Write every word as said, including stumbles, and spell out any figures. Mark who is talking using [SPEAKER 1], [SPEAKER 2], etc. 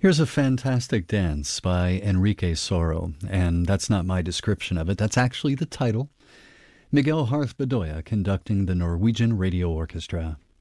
[SPEAKER 1] Here's a fantastic dance by Enrique Soro, and that's not my description of it. That's actually the title. Miguel Harth Bedoya conducting the Norwegian Radio Orchestra.